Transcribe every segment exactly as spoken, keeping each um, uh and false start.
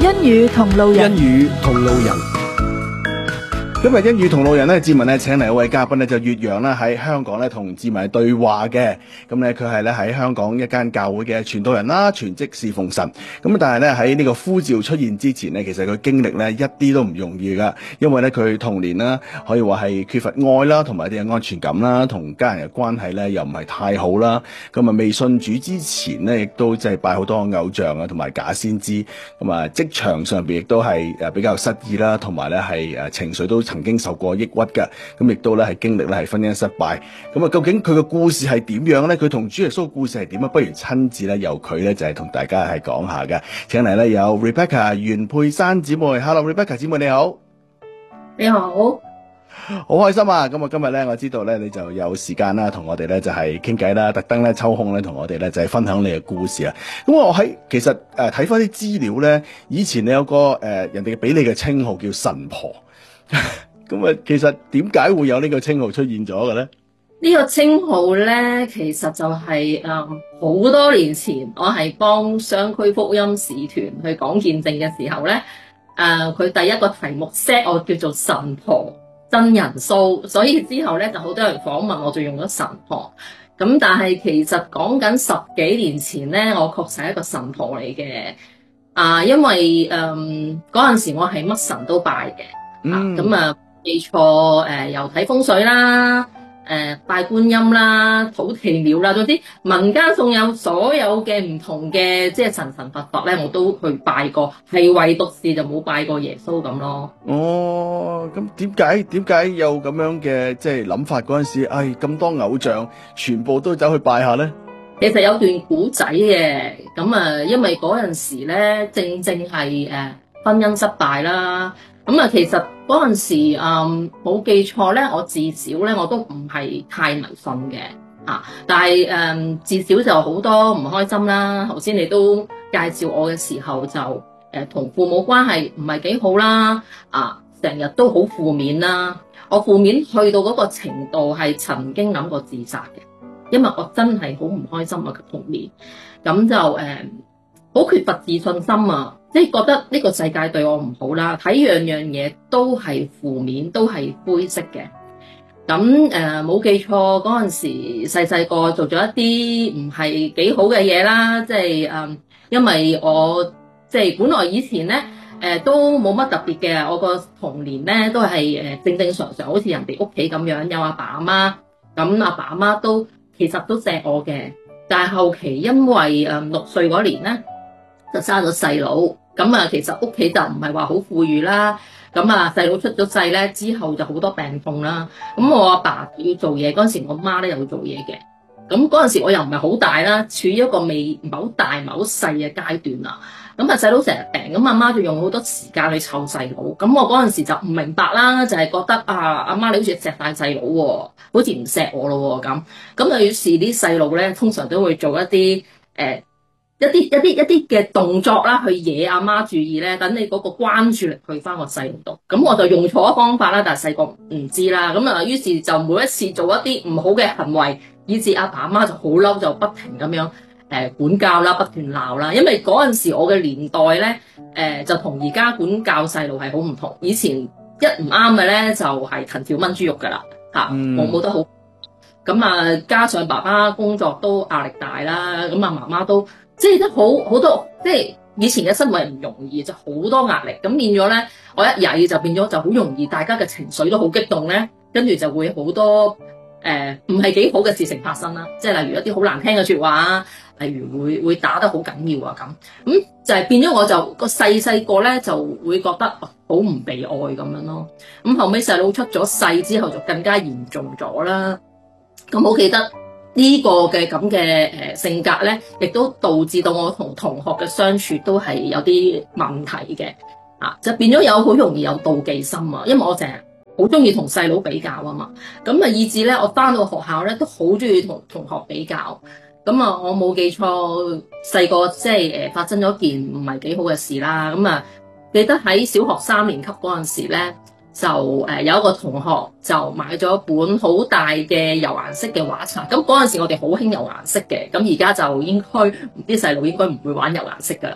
欣與同路人， 欣與同路人。今日欣與同路人咧，志文咧請嚟一位嘉賓咧，就岳陽啦，喺香港咧同志文對話嘅。咁咧佢係咧喺香港一間教會嘅傳道人啦，全職侍奉神。咁但係咧喺呢個呼召出現之前咧，其實佢經歷咧一啲都唔容易噶，因為咧佢童年啦可以話係缺乏愛啦，同埋啲嘅安全感啦，同家人嘅關係咧又唔係太好啦。咁啊未信主之前咧，亦都即係拜好多偶像啊，同埋假先知。咁啊職場上邊亦都係誒比較失意啦，同埋咧係誒情緒都曾經受過抑鬱嘅，咁亦都咧係經歷咧係婚姻失敗。咁啊，究竟佢嘅故事係點樣咧？佢同主耶穌嘅故事係點啊？不如親自咧由佢咧就係同大家係講下嘅。請嚟咧有 Rebecca 袁佩珊姊妹 ，Hello Rebecca 姊妹你好， 你好， 好開心啊！咁啊今日咧我知道咧你就有時間啦，同我哋咧就係傾偈啦，特登咧抽空咧同我哋咧就係分享你嘅故事啊。咁我喺其實誒睇翻啲資料咧，以前你有個誒、呃、人哋俾你嘅稱號叫神婆。咁啊，其實點解會有呢個稱號出現咗嘅咧？ 呢個稱號咧，其實就係誒好多年前，我係幫雙區福音使團去講見證嘅時候咧，誒、呃、佢第一個題目 set 我叫做神婆真人 show，所以之後咧就好多人訪問我，就用咗神婆。咁但係其實講緊十幾年前咧，我確實係一個神婆嚟嘅。啊，因為誒嗰陣時我係乜神都拜嘅。嗯，咁啊，記錯誒，又睇風水啦，誒、呃，拜觀音啦，土地廟啦，總之民間仲有所有嘅唔同嘅即係神神佛佛咧，我都去拜過，係唯獨是就冇拜過耶穌咁咯。 哦，咁點解點解有咁樣嘅即係諗法嗰陣時，唉，咁多偶像，全部都走去拜下咧？ 其實有段古仔嘅，咁啊，因為嗰陣時咧，正正係誒、呃、婚姻失敗啦。咁啊，其實嗰陣時誒冇、嗯、記錯咧，我至少咧我都唔係太迷信嘅啊，但係誒、嗯、至少就好多唔開心啦。頭先你都介紹我嘅時候就誒同、呃、父母關係唔係幾好啦，啊成日都好負面啦。我負面去到嗰個程度係曾經諗過自殺嘅，因為我真係好唔開心啊童年，咁就誒好、呃、缺乏自信心啊。即係覺得呢個世界對我唔好啦，睇樣樣嘢都係負面，都係灰色嘅。咁誒冇記錯嗰陣時細細個做咗一啲唔係幾好嘅嘢啦，即係誒、呃，因為我即係本來以前咧誒、呃、都冇乜特別嘅，我個童年咧都係誒正正常常，好似人哋屋企咁樣，有阿爸阿媽，咁阿爸阿媽都其實都錫我嘅。但係後期因為誒六歲嗰年咧，就生咗細佬，咁啊其實屋企就唔係話好富裕啦，咁啊細佬出咗世咧之後就好多病痛啦，咁我阿爸要做嘢嗰陣時，我媽咧又要做嘢嘅，咁嗰陣時我又唔係好大啦，處於一個未唔係好大唔係好細嘅階段啦，咁啊細佬成日病，咁阿媽就用好多時間去湊細佬，咁我嗰陣時就唔明白啦，就係、是、覺得啊阿媽你好似錫大細佬喎，好似唔錫我咯喎咁，咁啊於是啲細路咧通常都會做一啲誒。呃一啲一啲一啲嘅動作啦，去惹阿媽注意咧，等你嗰個關注力去翻個細路度。咁我就用錯方法啦，但係細個唔知啦。咁啊，於是就每一次做一啲唔好嘅行為，以致阿爸阿媽就好嬲，就不停咁樣誒、呃、管教啦，不斷鬧啦。因為嗰陣時我嘅年代咧，誒、呃、就同而家管教細路係好唔同。以前一唔啱嘅咧，就係藤條炆豬肉噶啦，嚇冇冇得好。咁啊，加上爸爸工作都壓力大啦，咁啊媽媽都。即係都好好多，即係以前嘅生活係唔容易，就好多壓力。咁變咗咧，我一曳就變咗就好容易，大家嘅情緒都好激動咧，跟住就會好多誒唔係幾好嘅事情發生啦。即係例如一啲好難聽嘅説話，例如會會打得好緊要啊咁。咁就係變咗我就個細細個咧就會覺得好唔被愛咁樣咯。咁後尾細佬出咗世之後就更加嚴重咗啦。咁好記得。呢個嘅咁嘅誒性格咧，亦都導致到我同同學嘅相處都係有啲問題嘅，啊，就變咗有好容易有妒忌心啊，因為我成日好中意同細佬比較啊嘛，咁啊以致咧我返到學校咧都好中意同同學比較，咁啊我冇記錯細個即係誒發生咗件唔係幾好嘅事啦，咁啊記得喺小學三年級嗰陣時咧。就誒、呃、有一個同學就買咗一本好大嘅油顏色嘅畫冊，咁嗰陣時我哋好興油顏色嘅，咁而家就應該啲細路應該唔會玩油顏色噶啦，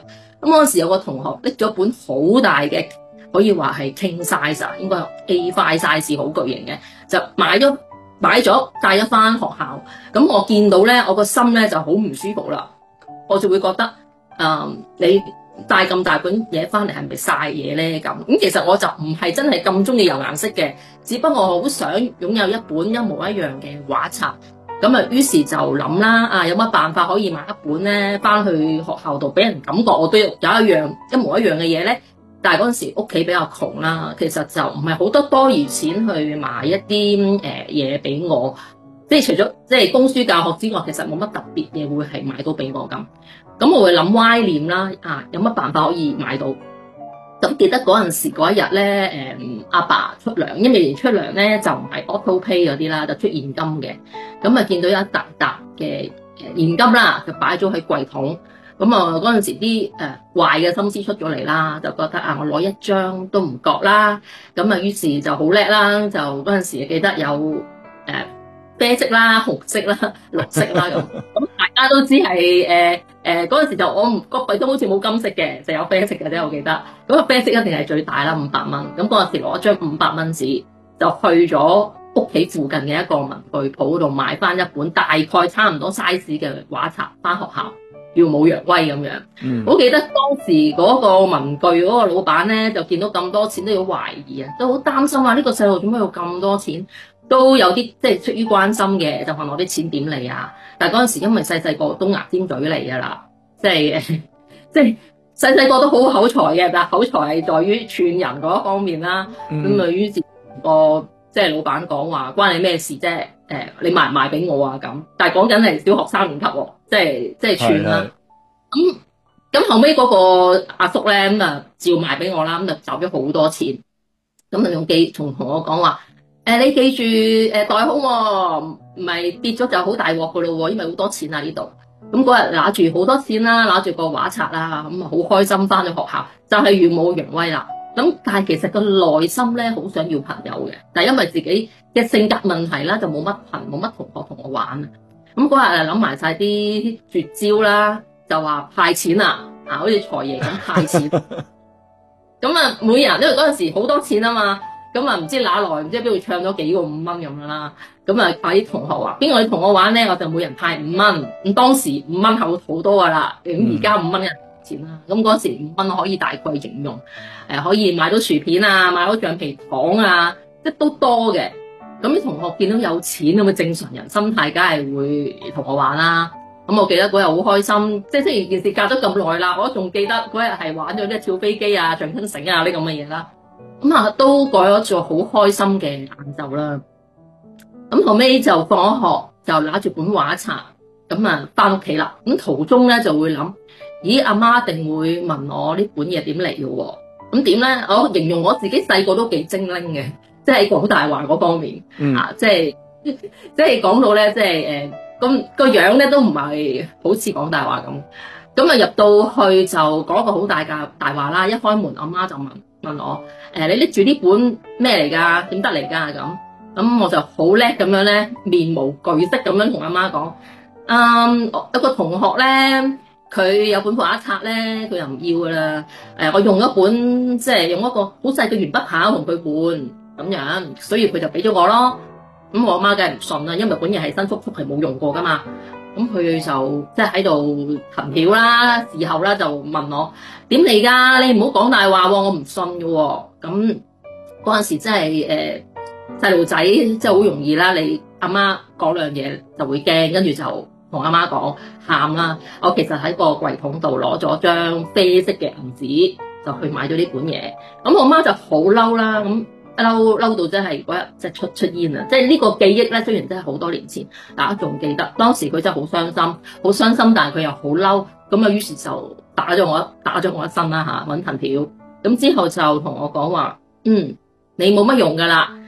咁嗰陣時有個同學拎咗本好大嘅，可以話係 king size， 應該係 A 五 size 好巨型嘅，就買咗買咗帶咗翻學校。咁我見到咧，我個心咧就好唔舒服啦。我就會覺得，誒、嗯，你帶咁大本嘢翻嚟係咪曬嘢咧？咁咁其實我就唔係真係咁中意油顏色嘅，只不過我好想擁有一本一模一樣嘅畫冊。咁啊，於是就諗啦，啊有乜辦法可以買一本咧，翻去學校度俾人感覺我都有一樣一模一樣嘅嘢咧？但係嗰陣時屋企比較窮啦，其實就唔係好多多餘錢去買一啲誒嘢俾我，即係除咗即係供書教學之外，其實冇乜特別嘢會係買到俾我咁。咁我會諗歪念啦，啊有乜辦法可以買到？咁記得嗰陣時嗰一日咧，誒阿爸出糧，因為出糧咧就唔係 auto pay 嗰啲啦，就出現金嘅。咁啊見到有一沓沓嘅誒現金啦，就擺咗喺櫃桶。咁啊嗰陣時啲誒壞嘅心思出咗嚟啦，就覺得啊我攞一張都唔覺啦。咁啊於是就好叻啦，就嗰陣時記得有誒。呃啡色啦、紅色啦、綠色啦咁，咁大家都知係誒誒嗰陣時就我唔個櫃桶好似冇金色嘅，就有啡色嘅啫，我記得。咁個啡色一定係最大啦，五百蚊。咁嗰陣時攞張五百蚊紙，就去咗屋企附近嘅一個文具鋪度買翻一本大概差唔多 size 嘅畫冊翻學校，耀武揚威咁樣。嗯、我記得當時嗰個文具嗰個老闆咧，就見到咁多錢都要懷疑啊，都好擔心啊！呢、呢個細路點解要咁多錢？都有啲即係出於關心嘅，就問我啲錢點嚟啊！但係嗰陣時因為細細個都牙尖嘴利㗎啦，即係即係細細個都好口才嘅，但係口才係在於串人嗰一方面啦。咁啊、嗯，於是個即係老闆講話關你咩事啫？誒、呃，你賣唔賣俾我啊？咁，但係講緊係小學三年級喎，即係即係串啦。咁咁後尾嗰個阿叔咧咁啊，照賣俾我啦，咁就走咗好多錢。咁啊用記仲同我講話。誒、呃，你記住誒、呃、袋好喎、哦，唔係跌咗就好大鑊噶咯喎，因為好多錢啊呢度。咁嗰日拿住好多錢啦，拿住個畫冊啦，咁啊好開心翻咗學校，就係耀武揚威啦。咁但係其實個內心咧好想要朋友嘅，但係因為自己嘅性格問題啦，就冇乜朋冇乜同學同我玩啊。咁嗰日啊諗埋晒啲絕招啦，就話派錢啊，啊好似財爺咁派錢。咁啊每人因為嗰陣時好多錢啊嘛。咁啊，唔知哪來，唔知邊度唱咗幾個五蚊咁樣啦。咁啊，派啲同學話邊個同我玩咧，我就每人派五蚊。咁當時五蚊係好多噶啦，咁而家五蚊嘅錢啦。咁嗰時五蚊可以大概形容，誒、呃、可以買到薯片啊，買到橡皮糖啊，即都多嘅。咁啲同學見到有錢咁嘅正常人心態，梗係會同我玩啦。咁我記得嗰日好開心，即係雖然件事隔咗咁耐啦，我都仲記得嗰日係玩咗啲跳飛機啊、橡筋繩啊呢咁嘅嘢啦。咁啊，都過咗做好開心嘅晏晝啦。咁後尾就放咗學，就拿住本畫冊，咁啊翻屋企啦。咁途中咧就會諗，咦阿媽一定會問我呢本嘢點嚟嘅喎？咁點咧？我形容我自己細個都幾精靈嘅，即係講大話嗰方面、嗯、啊，即係即係講到咧，即係誒咁個樣咧都唔係好似講大話咁。咁啊入到去就講個好大嘅大話啦。一開門，阿媽就問。問我誒、呃，你拎住呢本咩嚟㗎？點得嚟㗎？咁咁我就好叻咁樣咧，面無懼色咁樣同阿媽講。嗯，有個同學咧，佢有本畫冊咧，佢又唔要㗎啦。誒、呃，我用一本即係用一個好細嘅鉛筆刨同佢換咁樣，所以佢就俾咗我咯。咁我阿媽梗係唔信啦，因為本嘢係新復復係冇用過㗎嘛。咁佢就即係喺度藤條啦，事後啦就問我點嚟㗎？你唔好講大話喎，我唔信嘅喎。咁嗰陣時真係誒細路仔，即係好容易啦。你阿媽講兩嘢就會驚，跟住就同阿媽講喊啦。我其實喺個櫃桶度攞咗張啡色嘅銀紙，就去買咗呢本嘢。咁我媽就好嬲啦，咁。嬲嬲到真係嗰日即係出出煙啊！即係呢個記憶咧，雖然真係好多年前，大家仲記得當時佢真係好傷心，好傷心，但係佢又好嬲，咁啊於是就打咗我一打咗我一身啦嚇，揾藤條，咁之後就同我講話，嗯，你冇乜用噶啦。